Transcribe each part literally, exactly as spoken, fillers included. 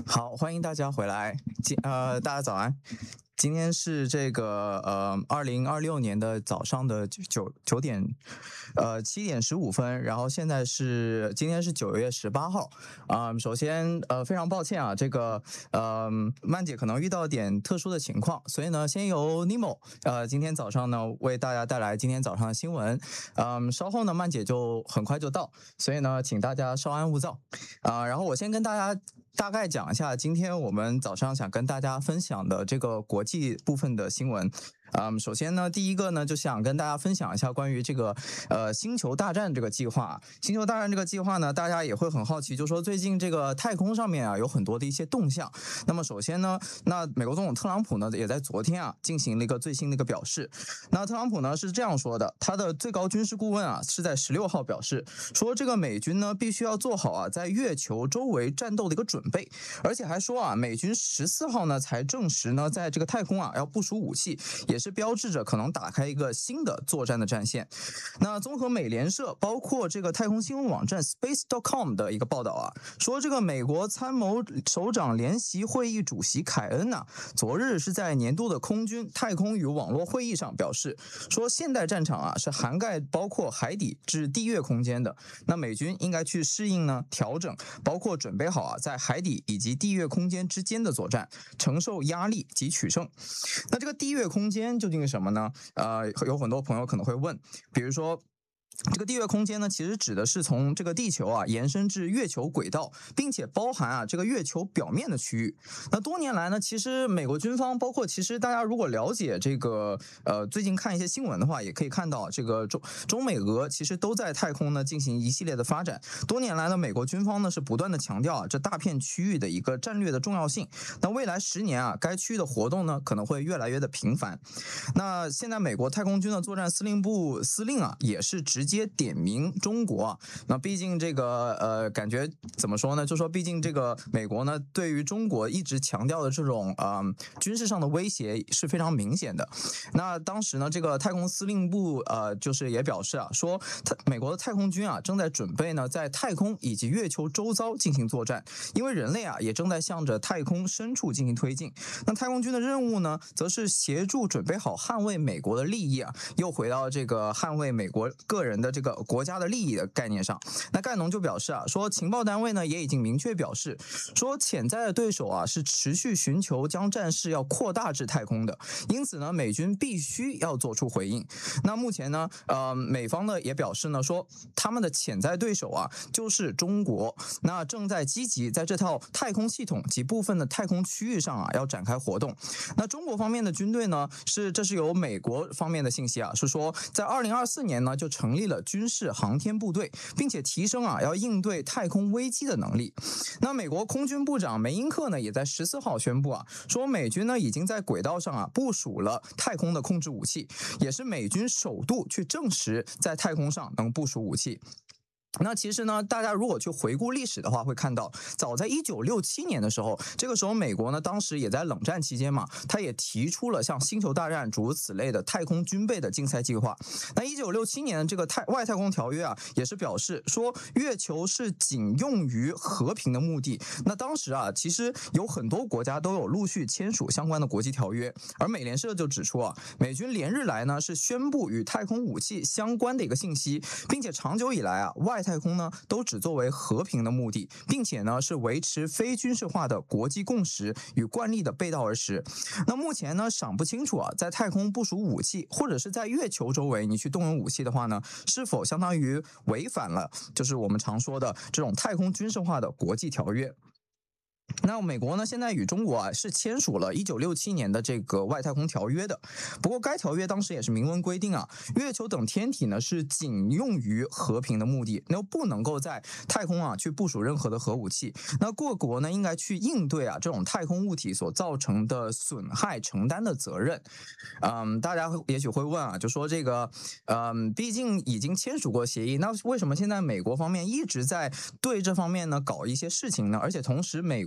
好，欢迎大家回来。今呃，大家早安。今天是这个呃，二零二六年的早上的九九点，呃七点十五分。然后现在是今天是九月十八号。啊、呃，首先呃非常抱歉啊，这个呃曼姐可能遇到点特殊的情况，所以呢，先由 Nemo 呃今天早上呢为大家带来今天早上的新闻。嗯、呃，稍后呢曼姐就很快就到，所以呢，请大家稍安勿躁。啊、呃，然后我先跟大家大概讲一下今天我们早上想跟大家分享的这个国际部分的新闻。嗯，首先呢，第一个呢，就想跟大家分享一下关于这个呃星球大战这个计划。星球大战这个计划呢，大家也会很好奇，就说最近这个太空上面啊有很多的一些动向。那么首先呢，那美国总统特朗普呢也在昨天啊进行了一个最新的一个表示。那特朗普呢是这样说的，他的最高军事顾问啊是在十六号表示说，这个美军呢必须要做好啊在月球周围战斗的一个准备，而且还说啊，美军十四号呢才证实呢在这个太空啊要部署武器，也是标志着可能打开一个新的作战的战线。那综合美联社包括这个太空新闻网站 space dot com 的一个报道啊，说这个美国参谋首长联席会议主席凯恩呐、啊，昨日是在年度的空军太空与网络会议上表示，说现代战场啊是涵盖包括海底至地月空间的，那美军应该去适应呢调整，包括准备好啊在海底以及地月空间之间的作战，承受压力及取胜。那这个地月空间究竟是什么呢？呃，有很多朋友可能会问，比如说这个地月空间呢，其实指的是从这个地球啊延伸至月球轨道，并且包含啊这个月球表面的区域。那多年来呢，其实美国军方，包括其实大家如果了解这个呃最近看一些新闻的话，也可以看到这个中中美俄其实都在太空呢进行一系列的发展。多年来呢，美国军方呢是不断的强调啊这大片区域的一个战略的重要性。那未来十年啊，该区域的活动呢可能会越来越的频繁。那现在美国太空军的作战司令部司令啊也是直接点名中国啊。那毕竟这个呃感觉怎么说呢？就说毕竟这个美国呢对于中国一直强调的这种呃军事上的威胁是非常明显的。那当时呢，这个太空司令部呃就是也表示啊，说美国的太空军啊正在准备呢在太空以及月球周遭进行作战，因为人类啊也正在向着太空深处进行推进。那太空军的任务呢，则是协助准备好捍卫美国的利益啊，又回到这个捍卫美国个人的这个国家的利益的概念上。那盖农就表示啊，说情报单位呢也已经明确表示，说潜在的对手啊是持续寻求将战事要扩大至太空的，因此呢，美军必须要做出回应。那目前呢，呃，美方呢也表示呢，说他们的潜在对手啊就是中国，那正在积极在这套太空系统及部分的太空区域上啊要展开活动。那中国方面的军队呢，是这是由美国方面的信息啊，是说在二零二四年呢就成立了军事航天部队，并且提升啊要应对太空危机的能力。那美国空军部长梅因克呢也在十四号宣布啊，说美军呢已经在轨道上啊部署了太空的控制武器，也是美军首度去证实在太空上能部署武器。那其实呢，大家如果去回顾历史的话，会看到，早在一九六七年的时候，这个时候美国呢，当时也在冷战期间嘛，他也提出了像星球大战诸如此类的太空军备的竞赛计划。那一九六七年的这个太外太空条约啊，也是表示说月球是仅用于和平的目的。那当时啊，其实有很多国家都有陆续签署相关的国际条约，而美联社就指出啊，美军连日来呢是宣布与太空武器相关的一个信息，并且长久以来啊，外太空呢都只作为和平的目的，并且呢是维持非军事化的国际共识与惯例的背道而驰。那目前呢尚不清楚啊，在太空部署武器或者是在月球周围你去动用武器的话呢，是否相当于违反了就是我们常说的这种太空军事化的国际条约。那美国呢，现在与中国啊是签署了一九六七年的这个外太空条约的。不过该条约当时也是明文规定啊，月球等天体呢是仅用于和平的目的，那不能够在太空啊去部署任何的核武器。那各国呢应该去应对啊这种太空物体所造成的损害承担的责任。嗯，大家也许会问啊，就说这个，嗯，毕竟已经签署过协议，那为什么现在美国方面一直在对这方面呢搞一些事情呢？而且同时美国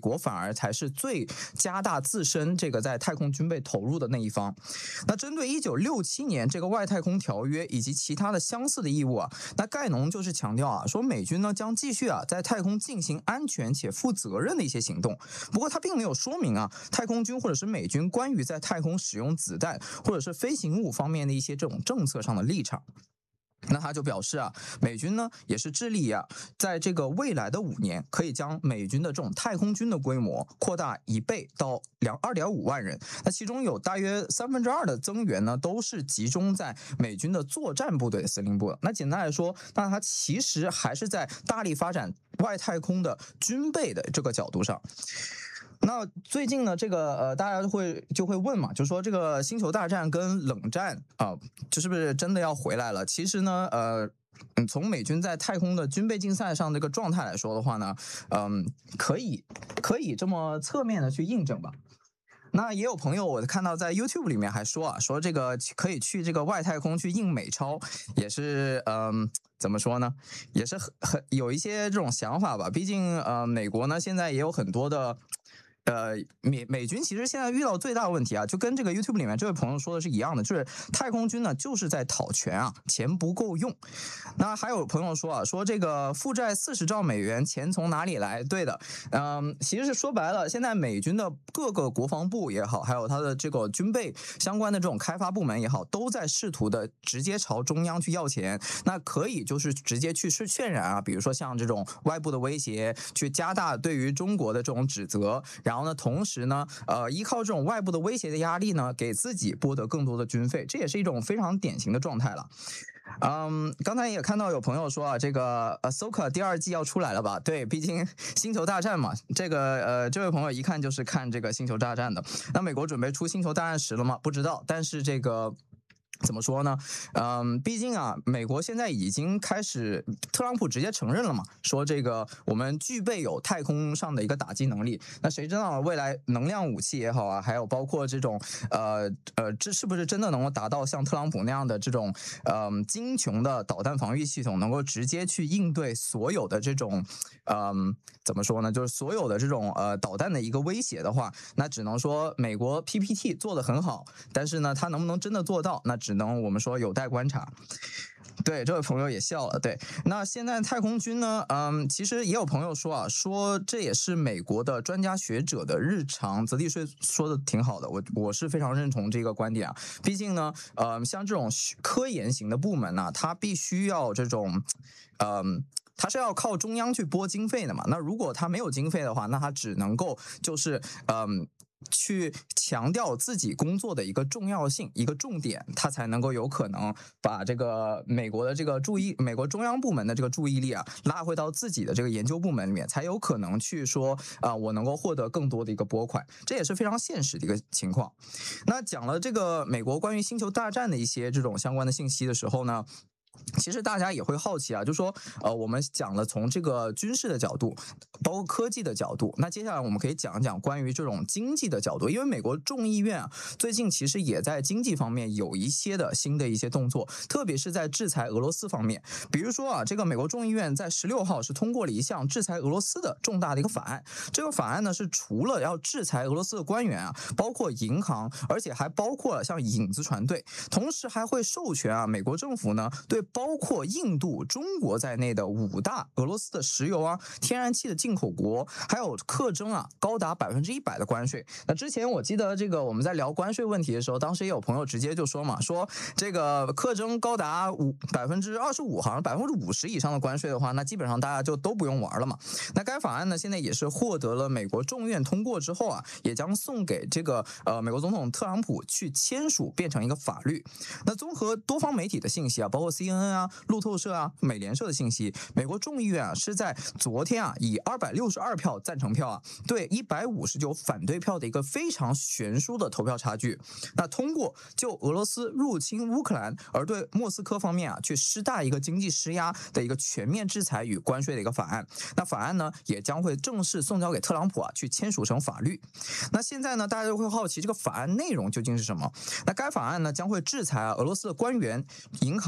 国反而才是最加大自身这个在太空军备投入的那一方。那针对一九六七年这个外太空条约以及其他的相似的义务啊，那盖农就是强调啊，说美军呢将继续啊在太空进行安全且负责任的一些行动。不过他并没有说明啊，太空军或者是美军关于在太空使用子弹或者是飞行物方面的一些这种政策上的立场。那他就表示啊，美军呢也是致力啊，在这个未来的五年，可以将美军的这种太空军的规模扩大一倍到两二点五万人。那其中有大约三分之二的增援呢，都是集中在美军的作战部队的司令部。那简单来说，那它其实还是在大力发展外太空的军备的这个角度上。那最近呢，这个呃，大家会就会问嘛，就说这个星球大战跟冷战啊，这是不是真的要回来了？其实呢，呃。嗯，从美军在太空的军备竞赛上这个状态来说的话呢，嗯，可以可以这么侧面的去印证吧。那也有朋友我看到在 YouTube 里面还说啊，说这个可以去这个外太空去印美钞，也是嗯。怎么说呢？也是很很有一些这种想法吧。毕竟，呃，美国呢现在也有很多的。呃，美美军其实现在遇到最大的问题啊，就跟这个 YouTube 里面这位朋友说的是一样的，就是太空军呢就是在讨权啊，钱不够用。那还有朋友说啊，说这个负债四十兆美元，钱从哪里来？对的，嗯，其实是说白了，现在美军的各个国防部也好，还有它的这个军备相关的这种开发部门也好，都在试图的直接朝中央去要钱。那可以就是直接去渲染啊，比如说像这种外部的威胁，去加大对于中国的这种指责，然后。然后呢，同时呢，呃，依靠这种外部的威胁的压力呢，给自己拨得更多的军费，这也是一种非常典型的状态了。嗯，刚才也看到有朋友说啊，这个呃 ，Ahsoka 第二季要出来了吧？对，毕竟星球大战嘛，这个呃，这位朋友一看就是看这个星球大战的。那美国准备出星球大战十了吗？不知道，但是这个。怎么说呢？嗯，毕竟啊，美国现在已经开始，特朗普直接承认了嘛，说这个我们具备有太空上的一个打击能力。那谁知道未来能量武器也好啊，还有包括这种呃呃，这是不是真的能够达到像特朗普那样的这种嗯、呃、精穷的导弹防御系统，能够直接去应对所有的这种嗯、呃、怎么说呢？就是所有的这种呃导弹的一个威胁的话，那只能说美国 P P T 做得很好，但是呢，它能不能真的做到？那只能我们说有待观察。对，这位朋友也笑了。对，那现在太空军呢？嗯，其实也有朋友说啊，说这也是美国的专家学者的日常。泽地说说的挺好的，我我是非常认同这个观点啊。毕竟呢，呃，像这种科研型的部门呢、啊，它必须要这种，嗯。它是要靠中央去拨经费的嘛？那如果它没有经费的话，那它只能够就是嗯。去强调自己工作的一个重要性、一个重点，他才能够有可能把这个美国的这个注意、美国中央部门的这个注意力啊拉回到自己的这个研究部门里面，才有可能去说啊、呃，我能够获得更多的一个拨款，这也是非常现实的一个情况。那讲了这个美国关于星球大战的一些这种相关的信息的时候呢？其实大家也会好奇啊，就说，呃，我们讲了从这个军事的角度，包括科技的角度，那接下来我们可以讲一讲关于这种经济的角度，因为美国众议院啊，最近其实也在经济方面有一些的新的一些动作，特别是在制裁俄罗斯方面。比如说啊，这个美国众议院在十六号是通过了一项制裁俄罗斯的重大的一个法案。这个法案呢是除了要制裁俄罗斯的官员啊，包括银行，而且还包括了像影子船队，同时还会授权啊美国政府呢对包括印度、中国在内的五大俄罗斯的石油啊、天然气的进口国，还有课征啊高达百分之一百的关税。那之前我记得这个我们在聊关税问题的时候，当时也有朋友直接就说嘛，说这个课征高达五百分之二十五，好像百分之五十以上的关税的话，那基本上大家就都不用玩了嘛。那该法案呢，现在也是获得了美国众院通过之后啊，也将送给这个呃美国总统特朗普去签署，变成一个法律。那综合多方媒体的信息啊，包括 C N N 啊、路透社啊、美联社的信息，美国众议院啊是在昨天啊以二百六十二票赞成票啊对一百五十九反对票的一个非常悬殊的投票差距，那通过就俄罗斯入侵乌克兰而对莫斯科方面啊去施大一个经济施压的一个全面制裁与关税的一个法案。那法案呢也将会正式送交给特朗普啊去签署成法律。那现在呢，大家就会好奇这个法案内容究竟是什么？那该法案呢将会制裁啊俄罗斯的官员、银行、影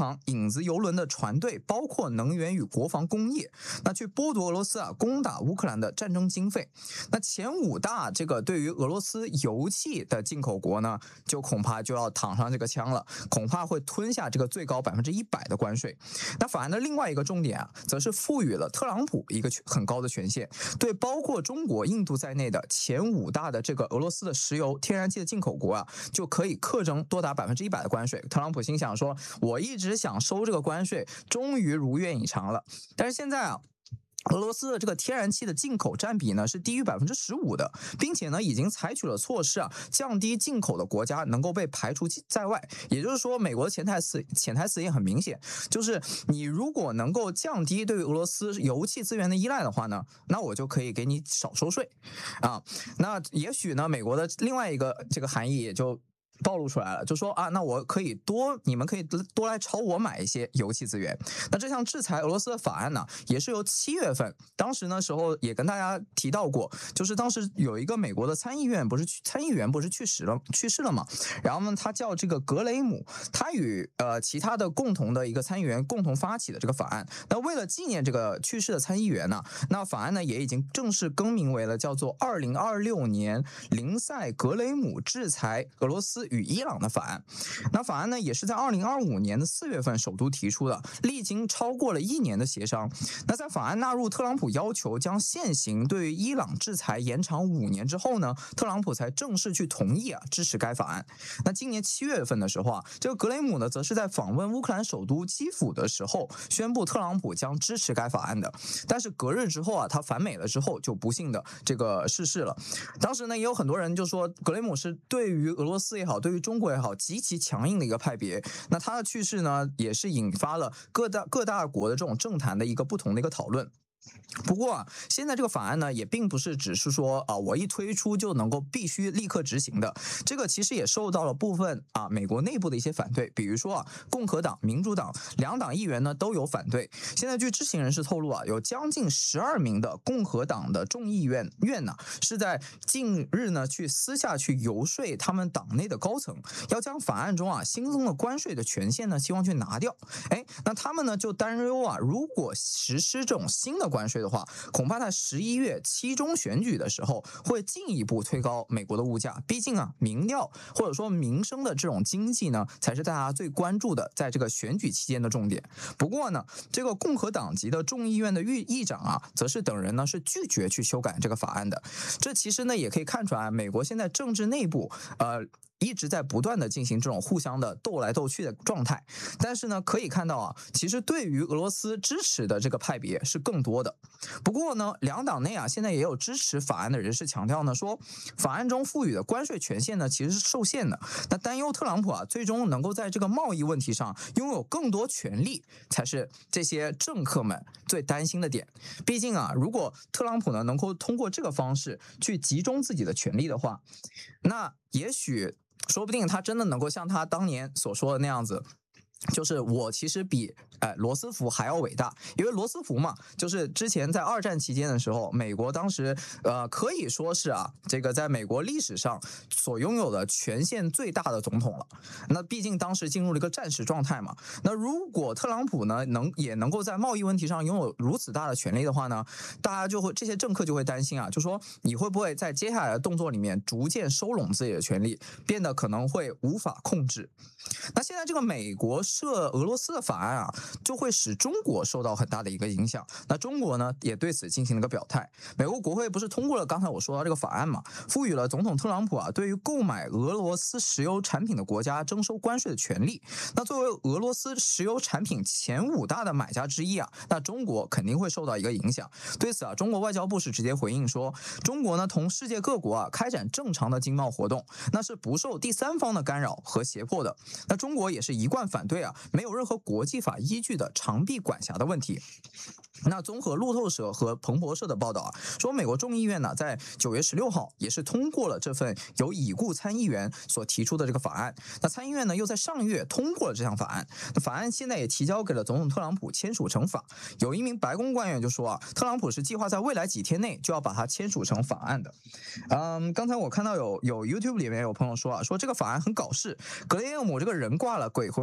子油轮的船队，包括能源与国防工业，那去剥夺俄罗斯啊攻打乌克兰的战争经费。那前五大这个对于俄罗斯油气的进口国呢，就恐怕就要躺上这个枪了，恐怕会吞下这个最高百分之一百的关税。那法案的另外一个重点啊，则是赋予了特朗普一个很高的权限，对包括中国、印度在内的前五大的这个俄罗斯的石油、天然气的进口国啊，就可以课征多达百分之一百的关税。特朗普心想说，我一直想收这个关税，终于如愿以偿了。但是现在啊，俄罗斯的这个天然气的进口占比呢是低于百分之十五的，并且呢已经采取了措施啊，降低进口的国家能够被排除在外。也就是说，美国的潜台词潜台词也很明显，就是你如果能够降低对于俄罗斯油气资源的依赖的话呢，那我就可以给你少收税啊。那也许呢，美国的另外一个这个含义也就暴露出来了，就说啊，那我可以多，你们可以多来朝我买一些油气资源。那这项制裁俄罗斯的法案呢，也是由七月份，当时呢时候也跟大家提到过，就是当时有一个美国的参议院不是参议员不是去世了去世了嘛，然后呢他叫这个格雷姆，他与呃其他的共同的一个参议员共同发起的这个法案。那为了纪念这个去世的参议员呢，那法案呢也已经正式更名为了叫做二零二六年林赛格雷姆制裁俄罗斯与伊朗的法案。那法案呢也是在二零二五年的四月份首都提出的，历经超过了一年的协商。那在法案纳入特朗普要求将现行对于伊朗制裁延长五年之后呢，特朗普才正式去同意啊支持该法案。那今年七月份的时候啊，这个格雷姆呢则是在访问乌克兰首都基辅的时候宣布特朗普将支持该法案的。但是隔日之后啊，他返美了之后就不幸的这个逝世了。当时呢也有很多人就说格雷姆是对于俄罗斯也好，对于中国也好，极其强硬的一个派别。那他的去世呢，也是引发了各大各大国的这种政坛的一个不同的一个讨论。不过啊，现在这个法案呢，也并不是只是说啊，我一推出就能够必须立刻执行的。这个其实也受到了部分啊美国内部的一些反对，比如说啊，共和党、民主党两党议员呢都有反对。现在据知情人士透露啊，有将近十二名的共和党的众议院院呢，是在近日呢去私下去游说他们党内的高层，要将法案中啊新增的关税的权限呢，希望去拿掉。哎，那他们呢就担忧啊，如果实施这种新的关税的话，恐怕在十一月期中选举的时候会进一步推高美国的物价。毕竟啊，民调或者说民生的这种经济呢，才是大家最关注的，在这个选举期间的重点。不过呢，这个共和党籍的众议院的议议长啊，则是等人呢是拒绝去修改这个法案的。这其实呢也可以看出来，美国现在政治内部呃。一直在不断的进行这种互相的斗来斗去的状态。但是呢，可以看到啊，其实对于俄罗斯支持的这个派别是更多的。不过呢，两党内啊，现在也有支持法案的人士强调呢，说法案中赋予的关税权限呢，其实是受限的。那担忧特朗普啊，最终能够在这个贸易问题上拥有更多权利，才是这些政客们最担心的点。毕竟啊，如果特朗普呢能够通过这个方式去集中自己的权力的话，那也许说不定他真的能够像他当年所说的那样子，就是我其实比呃罗斯福还要伟大。因为罗斯福嘛，就是之前在二战期间的时候，美国当时呃可以说是啊，这个在美国历史上所拥有的权限最大的总统了。那毕竟当时进入了一个战时状态嘛。那如果特朗普呢能也能够在贸易问题上拥有如此大的权力的话呢，大家就会这些政客就会担心啊，就说你会不会在接下来的动作里面逐渐收拢自己的权力，变得可能会无法控制。那现在这个美国涉俄罗斯的法案啊，就会使中国受到很大的一个影响。那中国呢，也对此进行了个表态。美国国会不是通过了刚才我说到这个法案嘛，赋予了总统特朗普啊，对于购买俄罗斯石油产品的国家征收关税的权利。那作为俄罗斯石油产品前五大的买家之一啊，那中国肯定会受到一个影响。对此啊，中国外交部是直接回应说，中国呢同世界各国啊开展正常的经贸活动，那是不受第三方的干扰和胁迫的。那中国也是一贯反对啊，没有任何国际法依据的长臂管辖的问题。那综合路透社和彭博社的报道啊，说美国众议院呢在九月十六号也是通过了这份由已故参议员所提出的这个法案。那参议院呢又在上月通过了这项法案，那法案现在也提交给了总统特朗普签署成法。有一名白宫官员就说啊，特朗普是计划在未来几天内就要把它签署成法案的。嗯，刚才我看到有有 YouTube 里面有朋友说啊，说这个法案很搞事，格雷厄姆这个人挂了，鬼魂还在国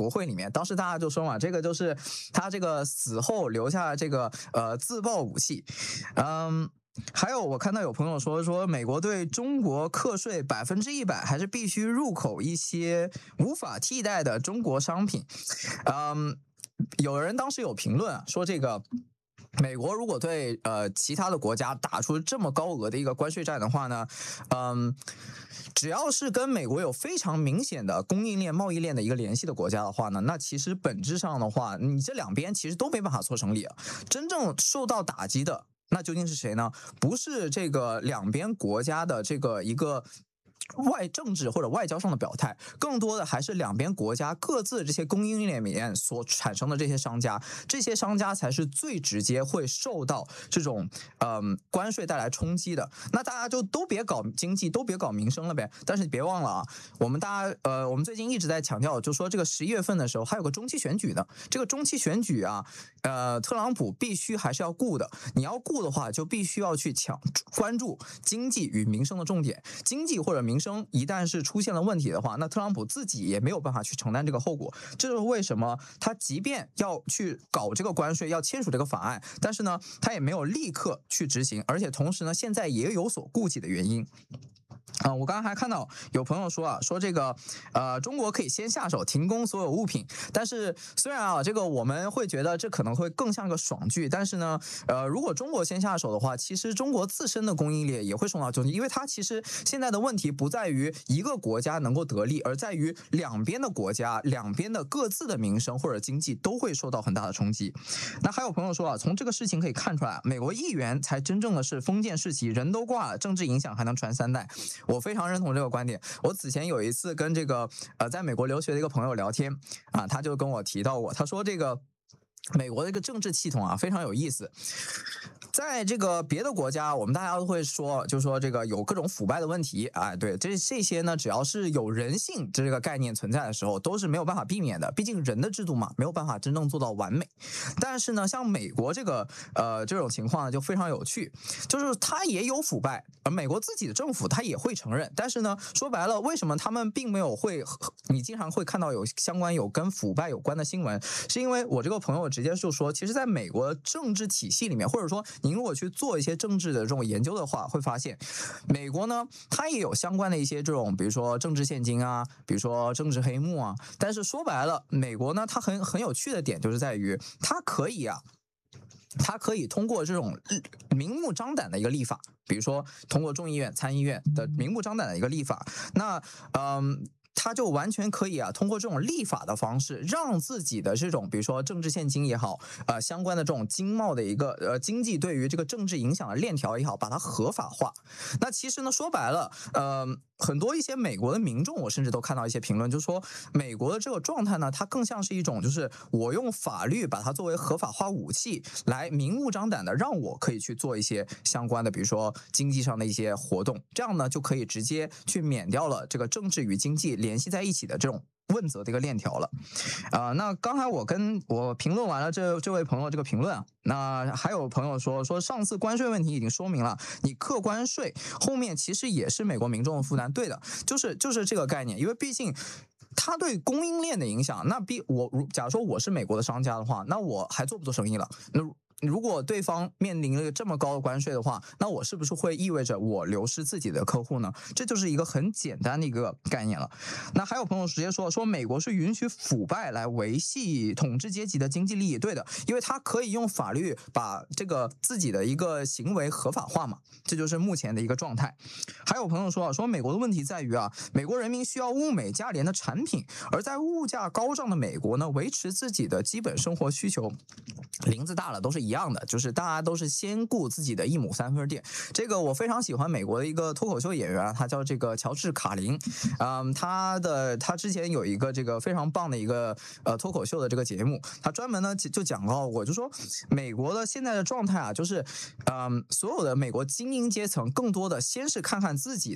国会里面，当时大家就说嘛，这个就是他这个死后留下这个呃自爆武器，嗯。还有，我看到有朋友说说美国对中国课税百分之一百，还是必须入口一些无法替代的中国商品。嗯，有人当时有评论啊，说这个。美国如果对呃其他的国家打出这么高额的一个关税战的话呢，嗯，只要是跟美国有非常明显的供应链、贸易链的一个联系的国家的话呢，那其实本质上的话，你这两边其实都没办法做生意啊。真正受到打击的，那究竟是谁呢？不是这个两边国家的这个一个。外政治或者外交上的表态，更多的还是两边国家各自这些供应链里面所产生的这些商家，这些商家才是最直接会受到这种嗯关税带来冲击的。那大家就都别搞经济，都别搞民生了呗。但是别忘了啊，我们大家呃，我们最近一直在强调，就说这个十一月份的时候还有个中期选举呢。这个中期选举啊，呃，特朗普必须还是要顾的。你要顾的话，就必须要去抢关注经济与民生的重点，经济或者民生一旦是出现了问题的话，那特朗普自己也没有办法去承担这个后果。这就是为什么他即便要去搞这个关税，要签署这个法案，但是呢，他也没有立刻去执行，而且同时呢，现在也有所顾忌的原因。啊、呃，我刚刚还看到有朋友说啊，说这个呃，中国可以先下手停工所有物品，但是虽然啊，这个我们会觉得这可能会更像个爽剧，但是呢，呃，如果中国先下手的话，其实中国自身的供应链也会受到冲击，因为它其实现在的问题不在于一个国家能够得利，而在于两边的国家、两边的各自的民生或者经济都会受到很大的冲击。那还有朋友说啊，从这个事情可以看出来，美国议员才真正的是封建世袭，人都挂了，政治影响还能传三代。我非常认同这个观点。我此前有一次跟这个呃在美国留学的一个朋友聊天啊，他就跟我提到过，他说这个美国的一个政治系统啊非常有意思。在这个别的国家，我们大家都会说，就是说这个有各种腐败的问题，哎，对，这这些呢，只要是有人性这个概念存在的时候，都是没有办法避免的。毕竟人的制度嘛，没有办法真正做到完美。但是呢，像美国这个呃这种情况呢，就非常有趣，就是它也有腐败，而美国自己的政府它也会承认。但是呢，说白了，为什么他们并没有会，你经常会看到有相关有跟腐败有关的新闻，是因为我这个朋友直接就说，其实在美国政治体系里面，或者说您如果去做一些政治的这种研究的话，会发现，美国呢，它也有相关的一些这种，比如说政治现金啊，比如说政治黑幕啊。但是说白了，美国呢，它很很有趣的点就是在于，它可以啊。它可以通过这种明目张胆的一个立法，比如说通过众议院、参议院的明目张胆的一个立法，那嗯。他就完全可以啊，通过这种立法的方式，让自己的这种，比如说政治现金也好，呃，相关的这种经贸的一个呃经济对于这个政治影响的链条也好，把它合法化。那其实呢，说白了，呃，很多一些美国的民众，我甚至都看到一些评论，就说美国的这个状态呢，它更像是一种，就是我用法律把它作为合法化武器，来明目张胆的让我可以去做一些相关的，比如说经济上的一些活动，这样呢就可以直接去免掉了这个政治与经济联系在一起的这种问责的一个链条了。啊、呃，那刚才我跟我评论完了这这位朋友这个评论啊，那还有朋友说说上次关税问题已经说明了，你课关税后面其实也是美国民众的负担，对的，就是就是这个概念，因为毕竟。它对供应链的影响，那比我如假如说我是美国的商家的话，那我还做不做生意了？那如果对方面临了这么高的关税的话，那我是不是会意味着我流失自己的客户呢？这就是一个很简单的一个概念了。那还有朋友直接说说美国是允许腐败来维系统治阶级的经济利益，对的，因为他可以用法律把这个自己的一个行为合法化嘛，这就是目前的一个状态。还有朋友说啊，说美国的问题在于啊，美国人民需要物美价廉的产品，而在物价高涨的美国呢，维持自己的基本生活需求，林子大了都是一样的，就是大家都是先顾自己的一亩三分地。这个我非常喜欢美国的一个脱口秀演员，他叫这个乔治卡林，嗯，他的他之前有一个这个非常棒的一个呃脱口秀的这个节目，他专门呢就讲到过，就说美国的现在的状态啊，就是嗯，所有的美国精英阶层更多的先是看看自己的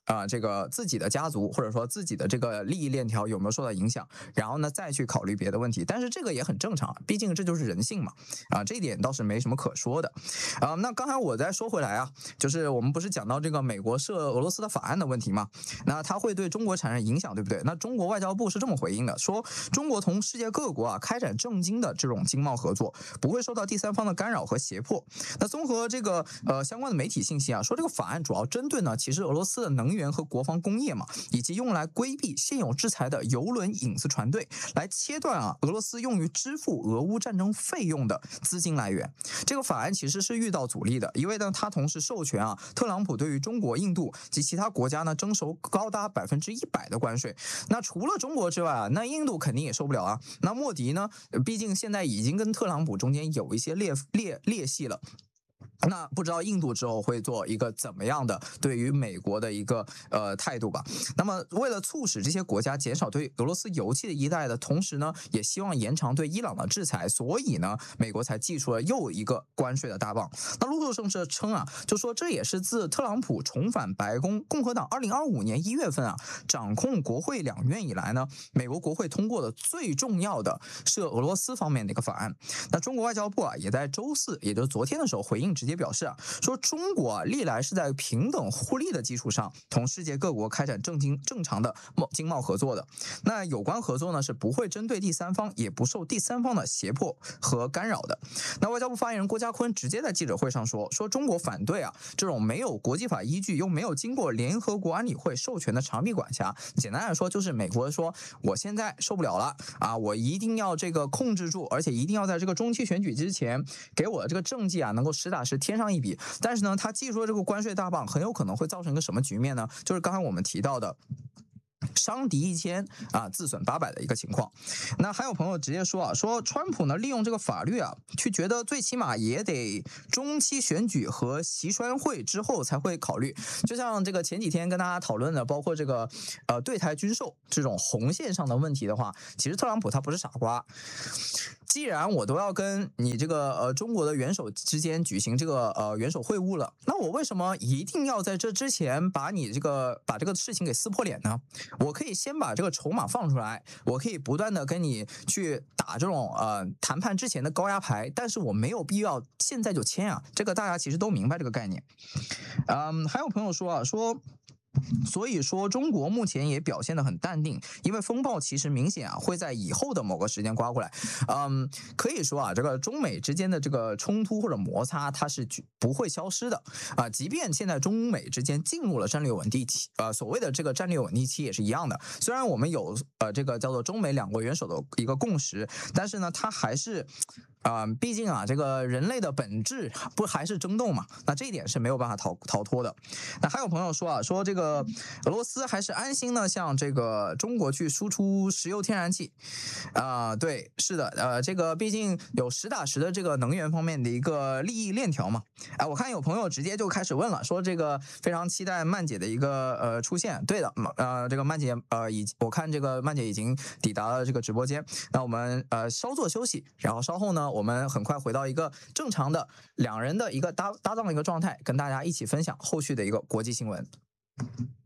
啊、呃、这个自己的家族或者说自己的这个利益链条有没有受到影响，然后呢再去考虑别的问题。但是这个也很正常，毕竟这就是人性嘛，啊，这一点倒是没什么可说的。啊，那刚才我再说回来啊，就是我们不是讲到这个美国涉俄罗斯的法案的问题吗？那它会对中国产生影响，对不对？那中国外交部是这么回应的，说中国同世界各国啊开展正经的这种经贸合作，不会受到第三方的干扰和胁迫。那综合这个呃相关的媒体信息啊，说这个法案主要针对呢，其实俄罗斯的能源和国防工业嘛，以及用来规避现有制裁的油轮隐私船队，来切断啊俄罗斯用于支付俄乌战争费用的资金来源。这个法案其实是遇到阻力的，因为呢，它同时授权啊特朗普对于中国、印度及其他国家呢征收高达百分之一百的关税。那除了中国之外啊，那印度肯定也受不了啊。那莫迪呢，毕竟现在已经跟特朗普中间有一些裂裂裂隙了。那不知道印度之后会做一个怎么样的对于美国的一个呃态度吧？那么为了促使这些国家减少对俄罗斯油气的依赖的同时呢，也希望延长对伊朗的制裁，所以呢，美国才祭出了又一个关税的大棒。那路透社称啊，就说这也是自特朗普重返白宫，共和党二零二五年一月份啊掌控国会两院以来呢，美国国会通过的最重要的涉俄罗斯方面的一个法案。那中国外交部啊也在周四，也就是昨天的时候回应，直接表示啊，说中国啊历来是在平等互利的基础上，同世界各国开展正经正常的经贸合作的。那有关合作呢是不会针对第三方，也不受第三方的胁迫和干扰的。那外交部发言人郭家坤直接在记者会上说，说中国反对啊这种没有国际法依据又没有经过联合国安理会授权的长臂管辖。简单来说，就是美国说我现在受不了了啊，我一定要这个控制住，而且一定要在这个中期选举之前给我的这个政绩啊能够实打实添上一笔。但是呢，他技术的这个关税大棒很有可能会造成一个什么局面呢？就是刚才我们提到的伤敌一千啊，自损八百的一个情况。那还有朋友直接说啊，说川普呢利用这个法律啊，去觉得最起码也得中期选举和习川会之后才会考虑。就像这个前几天跟大家讨论的，包括这个呃对台军售这种红线上的问题的话，其实特朗普他不是傻瓜。既然我都要跟你这个呃中国的元首之间举行这个呃元首会晤了，那我为什么一定要在这之前把你这个把这个事情给撕破脸呢？我可以先把这个筹码放出来，我可以不断的跟你去打这种呃谈判之前的高压牌，但是我没有必要现在就签啊，这个大家其实都明白这个概念。嗯，还有朋友说啊，说所以说，中国目前也表现得很淡定，因为风暴其实明显啊会在以后的某个时间刮过来。嗯，可以说啊，这个中美之间的这个冲突或者摩擦，它是不会消失的啊。即便现在中美之间进入了战略稳定期，呃，所谓的这个战略稳定期也是一样的。虽然我们有呃这个叫做中美两国元首的一个共识，但是呢，它还是。啊、呃，毕竟啊，这个人类的本质不还是争斗嘛？那这一点是没有办法逃逃脱的。那还有朋友说啊，说这个俄罗斯还是安心的向这个中国去输出石油天然气啊、呃，对，是的，呃，这个毕竟有实打实的这个能源方面的一个利益链条嘛。哎、呃，我看有朋友直接就开始问了，说这个非常期待曼姐的一个呃出现。对的，呃，这个曼姐呃已我看这个曼姐已经抵达了这个直播间，那我们呃稍作休息，然后稍后呢。我们很快回到一个正常的两人的一个搭搭档的一个状态，跟大家一起分享后续的一个国际新闻。